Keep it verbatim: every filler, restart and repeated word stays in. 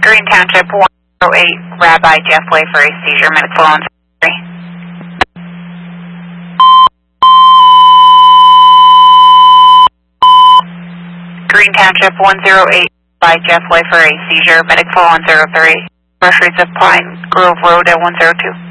Green Township one oh eight, Rabbi Jeff Way for a seizure, medic flow on three. Green Township one oh eight, Rabbi Jeff Way for a seizure, medic flow on zero three. Rush rates of Pine Grove Road at one zero two.